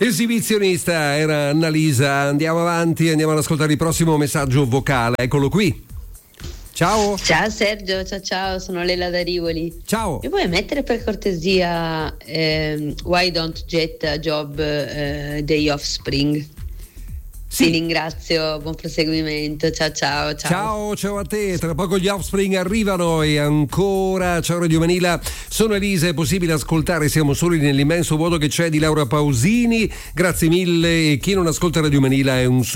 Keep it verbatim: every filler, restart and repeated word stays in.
Esibizionista era Annalisa. Andiamo avanti, andiamo ad ascoltare il prossimo messaggio vocale. Eccolo qui. Ciao. Ciao Sergio, ciao ciao, sono Lela da Rivoli. Ciao. Mi puoi mettere per cortesia ehm, Why Don't Get a Job eh, degli Offspring? Sì. Ti ringrazio, buon proseguimento, ciao ciao ciao. Ciao, ciao a te, tra poco gli Offspring arrivano e ancora ciao Radio Manila, sono Elisa, è possibile ascoltare Siamo soli nell'immenso vuoto che c'è di Laura Pausini, grazie mille, e chi non ascolta Radio Manila è un